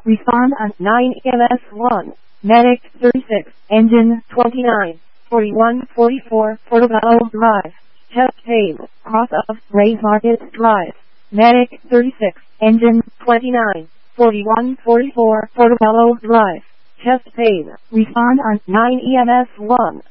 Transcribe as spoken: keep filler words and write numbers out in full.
Respond on nine E M S one. Medic thirty-six. Engine twenty-nine. forty-one forty-four Portobello Drive. Chest pain. Cross of Rays Market Drive. Medic thirty-six. Engine twenty-nine. forty-one forty-four Portobello Drive. Chest pain. Respond on nine E M S one.